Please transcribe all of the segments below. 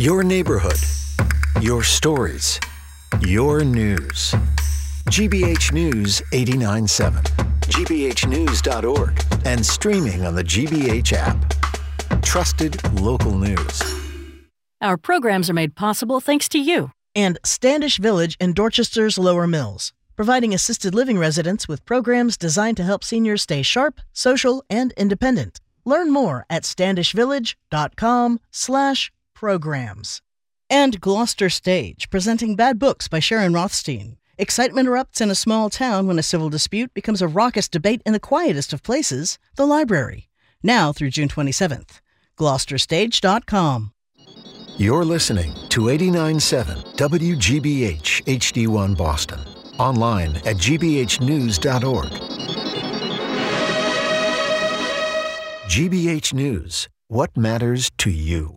Your neighborhood, your stories, your news. GBH News 89.7, gbhnews.org, and streaming on the GBH app. Trusted local news. Our programs are made possible thanks to you. And Standish Village in Dorchester's Lower Mills, providing assisted living residents with programs designed to help seniors stay sharp, social, and independent. Learn more at standishvillage.com/programs. And Gloucester Stage, presenting Bad Books by Sharon Rothstein. Excitement erupts in a small town when a civil dispute becomes a raucous debate in the quietest of places, the library. Now through June 27th. gloucesterstage.com. You're listening to 89.7 WGBH HD1 Boston. Online at gbhnews.org. GBH News. What matters to you?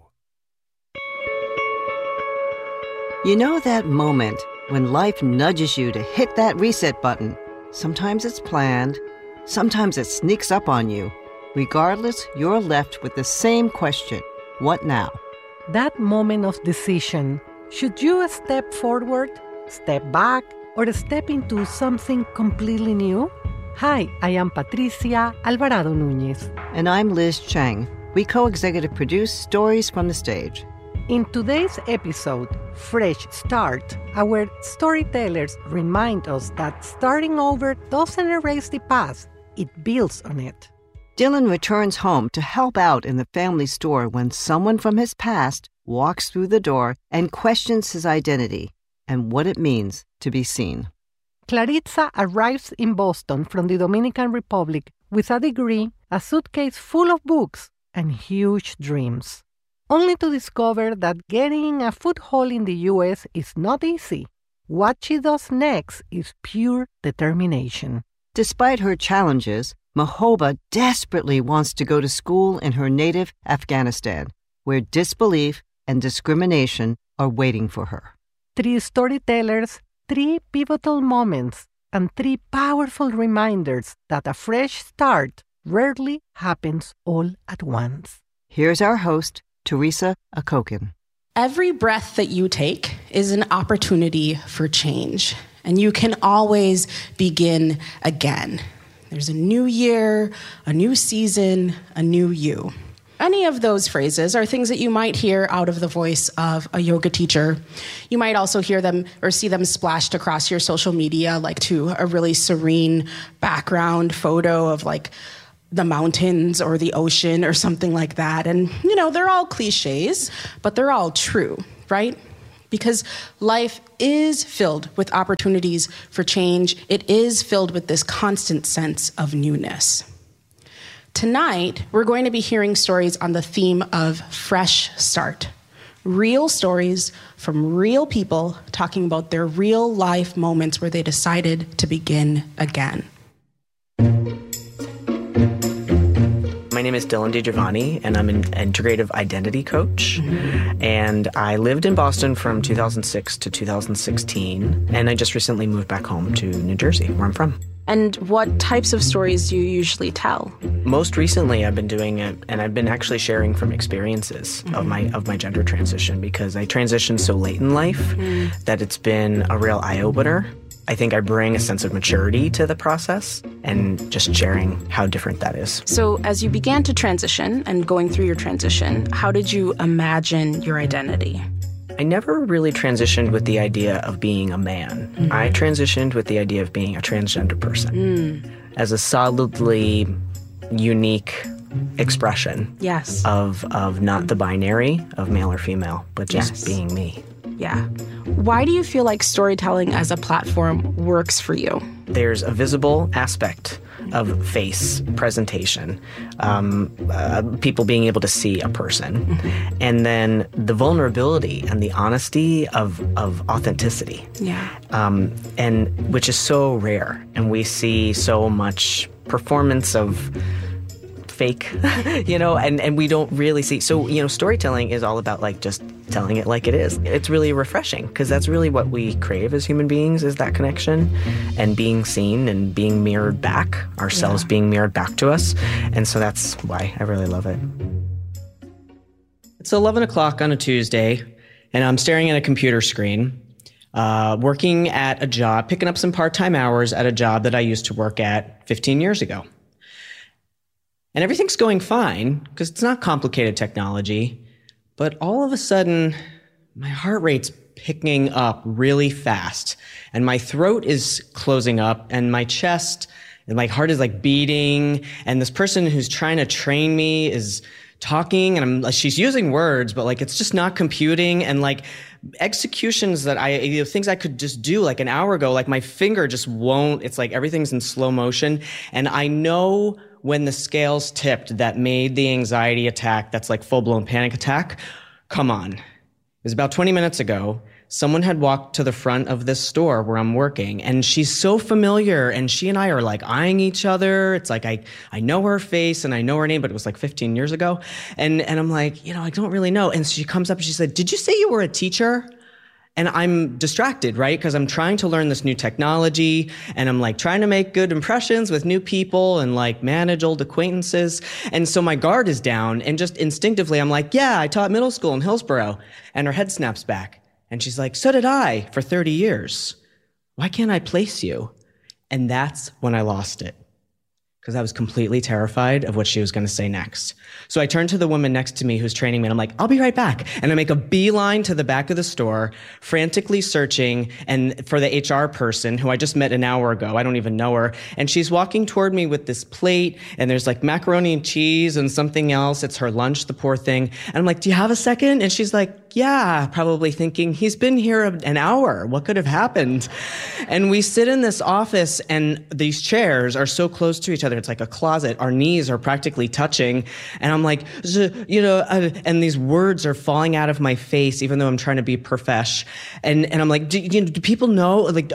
You know that moment when life nudges you to hit that reset button. Sometimes it's planned, sometimes it sneaks up on you. Regardless, you're left with the same question: what now? That moment of decision. Should you step forward, step back, or step into something completely new? Hi, I am Patricia Alvarado Núñez. And I'm Liz Chang. We co-executive produce Stories from the Stage. In today's episode, Fresh Start, our storytellers remind us that starting over doesn't erase the past, it builds on it. Dylan returns home to help out in the family store when someone from his past walks through the door and questions his identity and what it means to be seen. Claritza arrives in Boston from the Dominican Republic with a degree, a suitcase full of books, and huge dreams, only to discover that getting a foothold in the U.S. is not easy. What she does next is pure determination. Despite her challenges, Mahoba desperately wants to go to school in her native Afghanistan, where disbelief and discrimination are waiting for her. 3 storytellers, 3 pivotal moments, and 3 powerful reminders that a fresh start rarely happens all at once. Here's our host, Teresa Akokin. Every breath that you take is an opportunity for change, and you can always begin again. There's a new year, a new season, a new you. Any of those phrases are things that you might hear out of the voice of a yoga teacher. You might also hear them or see them splashed across your social media, like to a really serene background photo of like the mountains or the ocean or something like that. And, you know, they're all cliches, but they're all true, right? Because life is filled with opportunities for change. It is filled with this constant sense of newness. Tonight, we're going to be hearing stories on the theme of fresh start. Real stories from real people talking about their real life moments where they decided to begin again. My name is Dylan DiGiovanni, and I'm an integrative identity coach. And I lived in Boston from 2006 to 2016, and I just recently moved back home to New Jersey, where I'm from. And what types of stories do you usually tell? Most recently, I've been doing it, and I've been actually sharing from experiences of my gender transition, because I transitioned so late in life that it's been a real eye-opener. I think I bring a sense of maturity to the process and just sharing how different that is. So as you began to transition and going through your transition, how did you imagine your identity? I never really transitioned with the idea of being a man. I transitioned with the idea of being a transgender person as a solidly unique expression of not the binary of male or female, but just being me. Yeah. Why do you feel like storytelling as a platform works for you? There's a visible aspect of face presentation, people being able to see a person, and then the vulnerability and the honesty of authenticity, and which is so rare, and we see so much performance of fake, and we don't really see. So, storytelling is all about like just telling it like it is. It's really refreshing because that's really what we crave as human beings, is that connection and being seen and being mirrored back, ourselves being mirrored back to us. And so that's why I really love it. It's 11 o'clock on a Tuesday. and I'm staring at a computer screen, working at a job, picking up some part-time hours at a job that I used to work at 15 years ago. And everything's going fine because it's not complicated technology, but all of a sudden, my heart rate's picking up really fast, and my throat is closing up, and my chest and my heart is like beating, and this person who's trying to train me is talking, and she's using words, but like it's just not computing, and like executions that things I could just do like an hour ago, like my finger just won't, it's like everything's in slow motion, and I know when the scales tipped that made the anxiety attack that's like full-blown panic attack come on. It was about 20 minutes ago. Someone had walked to the front of this store where I'm working, and she's so familiar, and she and I are like eyeing each other. It's like I know her face and I know her name, but it was like 15 years ago. And I'm like, I don't really know. And she comes up and she said, "Did you say you were a teacher?" And I'm distracted, right? Because I'm trying to learn this new technology, and I'm like trying to make good impressions with new people and like manage old acquaintances. And so my guard is down, and just instinctively I'm like, "Yeah, I taught middle school in Hillsborough." And her head snaps back. And she's like, "So did I for 30 years. Why can't I place you?" And that's when I lost it, because I was completely terrified of what she was going to say next. So I turned to the woman next to me who's training me, and I'm like, "I'll be right back." And I make a beeline to the back of the store, frantically searching and for the HR person who I just met an hour ago. I don't even know her. And she's walking toward me with this plate, and there's like macaroni and cheese and something else. It's her lunch, the poor thing. And I'm like, "Do you have a second?" And she's like, "Yeah," probably thinking, "He's been here an hour. What could have happened?" And we sit in this office, and these chairs are so close to each other. It's like a closet. Our knees are practically touching. And I'm like, and these words are falling out of my face, even though I'm trying to be profesh. And I'm like, do people know? Like,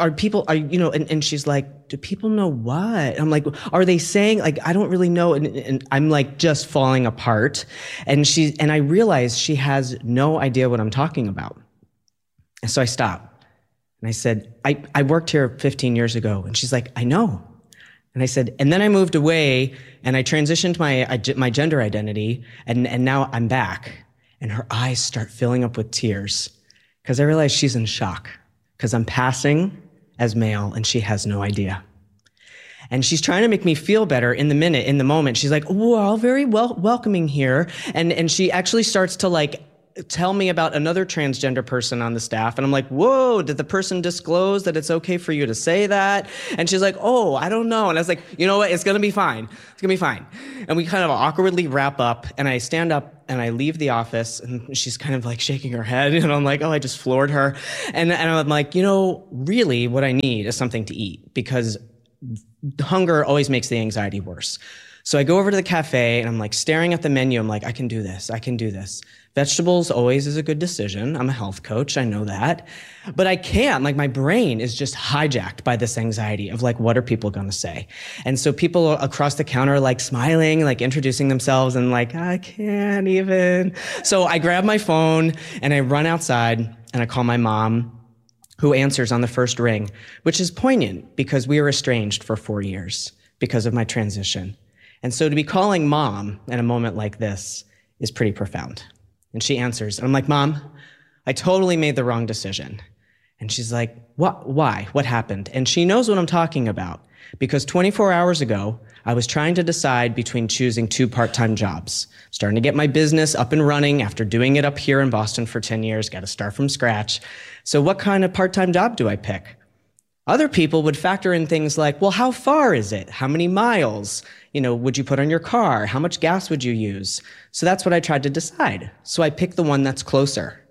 and she's like, "Do people know what?" And I'm like, "Are they saying, like, I don't really know." And I'm like just falling apart. And I realize she has no idea what I'm talking about. And so I stopped and I said, I worked here 15 years ago. And she's like, "I know." And I said, and then I moved away and I transitioned my gender identity, and now I'm back. And her eyes start filling up with tears because I realize she's in shock because I'm passing as male and she has no idea. And she's trying to make me feel better in the moment. She's like, "Oh, we're all very welcoming here." And she actually starts to like tell me about another transgender person on the staff. And I'm like, "Whoa, did the person disclose that it's okay for you to say that?" And she's like, "Oh, I don't know." And I was like, "You know what? It's going to be fine. It's going to be fine." And we kind of awkwardly wrap up, and I stand up and I leave the office, and she's kind of like shaking her head. And I'm like, "Oh, I just floored her." And I'm like, really what I need is something to eat, because hunger always makes the anxiety worse. So I go over to the cafe and I'm like staring at the menu. I'm like, I can do this. Vegetables always is a good decision. I'm a health coach. I know that. But I can't. Like, my brain is just hijacked by this anxiety of like, what are people going to say? And so people across the counter are like smiling, like introducing themselves, and like, I can't even. So I grab my phone and I run outside and I call my mom, who answers on the first ring, which is poignant because we were estranged for 4 years because of my transition. And so to be calling mom in a moment like this is pretty profound. And she answers, and I'm like, "Mom, I totally made the wrong decision." And she's like, "What? Why? What happened?" And she knows what I'm talking about, because 24 hours ago, I was trying to decide between choosing 2 part-time jobs. Starting to get my business up and running after doing it up here in Boston for 10 years, got to start from scratch. So what kind of part-time job do I pick? Other people would factor in things like, well, how far is it? How many miles? Would you put on your car? How much gas would you use? So that's what I tried to decide. So I picked the one that's closer.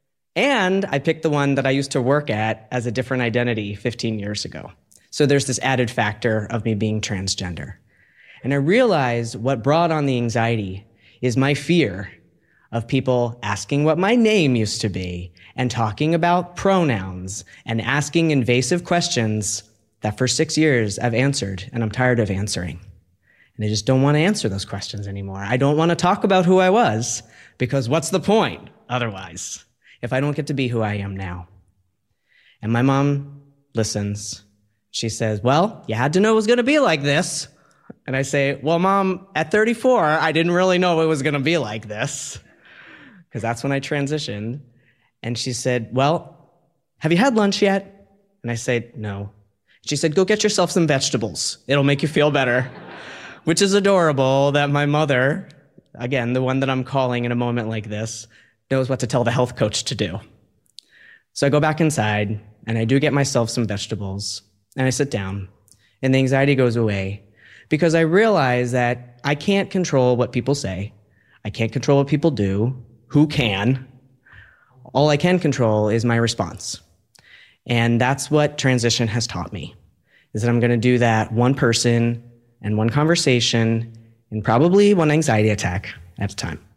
And I picked the one that I used to work at as a different identity 15 years ago. So there's this added factor of me being transgender. And I realized what brought on the anxiety is my fear of people asking what my name used to be and talking about pronouns and asking invasive questions that for 6 years I've answered and I'm tired of answering. And I just don't want to answer those questions anymore. I don't want to talk about who I was, because what's the point otherwise if I don't get to be who I am now? And my mom listens. She says, "Well, you had to know it was going to be like this." And I say, "Well, Mom, at 34, I didn't really know it was going to be like this," because that's when I transitioned. And she said, well, have you had lunch yet? And I said, no. She said, go get yourself some vegetables. It'll make you feel better. Which is adorable that my mother, again, the one that I'm calling in a moment like this, knows what to tell the health coach to do. So I go back inside, and I do get myself some vegetables, and I sit down, and the anxiety goes away because I realize that I can't control what people say. I can't control what people do. Who can? All I can control is my response. And that's what transition has taught me, is that I'm going to do that one person and one conversation and probably one anxiety attack at a time.